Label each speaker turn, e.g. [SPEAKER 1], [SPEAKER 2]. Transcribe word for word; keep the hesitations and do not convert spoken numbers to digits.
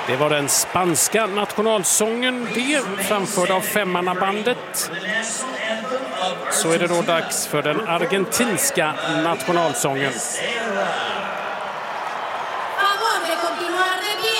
[SPEAKER 1] Det var den spanska nationalsången, det framförd av femmannabandet. Så är det då dags för den argentinska nationalsången.
[SPEAKER 2] Favor de continuar de pie.